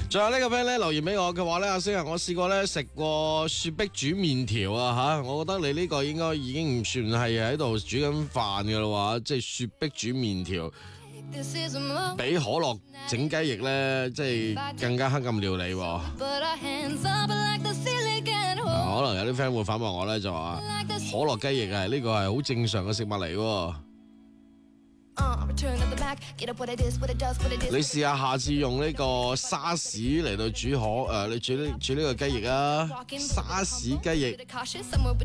仲有呢個 friend 咧留言俾我嘅話咧，阿星啊，我試過咧食過雪碧煮麵條啊吓，我覺得你呢個應該已經唔算係喺度煮緊飯噶啦話，即係雪碧煮麵條，比可樂整雞翼咧，即係更加黑暗料理。可能有啲 friend 會反駁我咧，就話可樂雞翼呢個係好正常嘅食物嚟。你試下下次用呢個沙士嚟到煮你煮呢個雞翼啊，沙士雞翼